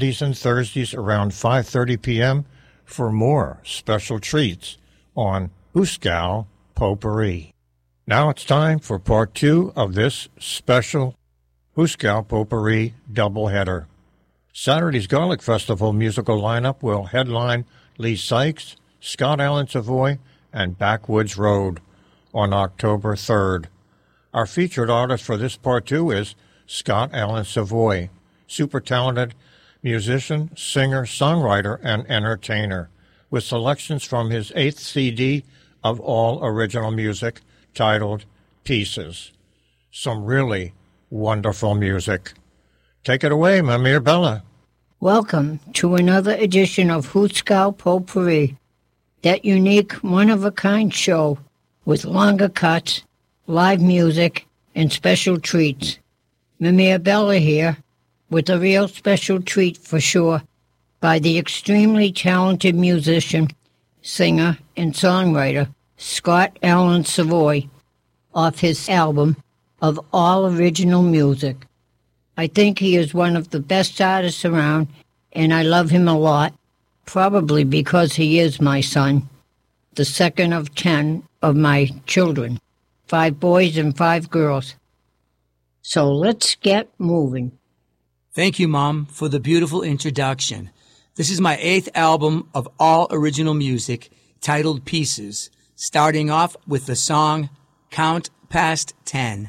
Mondays and Thursdays around 5:30 p.m. for more special treats on Hooskow Potpourri. Now it's time for part 2 of this special Hooskow Potpourri doubleheader. Saturday's Garlic Festival musical lineup will headline Lee Sykes, Scott Allen Savoy, and Backwoods Road on October 3rd. Our featured artist for this part 2 is Scott Allen Savoy, super talented musician, singer, songwriter, and entertainer, with selections from his 8th CD of all original music titled Pieces. Some really wonderful music. Take it away, Mamir Bella. Welcome to another edition of Hooskow Potpourri, that unique, one-of-a-kind show with longer cuts, live music, and special treats. Mamir Bella here, with a real special treat for sure, by the extremely talented musician, singer, and songwriter Scott Allen Savoy, off his album of all original music. I think he is one of the best artists around, and I love him a lot, probably because he is my son, the second of 10 of my children, 5 boys and 5 girls. So let's get moving. Thank you, Mom, for the beautiful introduction. This is my 8th album of all original music, titled Pieces, starting off with the song Count Past 10.